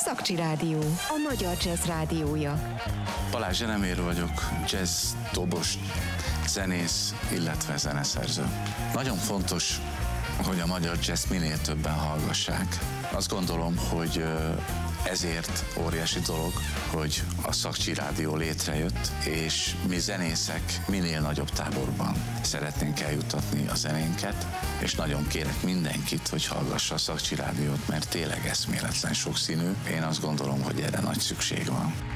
Szakcsi Rádió, a magyar jazz rádiója. Balázs Zsenemér vagyok, jazz dobos, zenész, illetve zeneszerző. Nagyon fontos, hogy a magyar jazz minél többen hallgassák. Azt gondolom, hogy ezért óriási dolog, hogy a Szakcsi Rádió létrejött, és mi zenészek minél nagyobb táborban szeretnénk eljuttatni a zenénket, és nagyon kérek mindenkit, hogy hallgassa a Szakcsi Rádiót, mert tényleg eszméletlen sokszínű. Én azt gondolom, hogy erre nagy szükség van.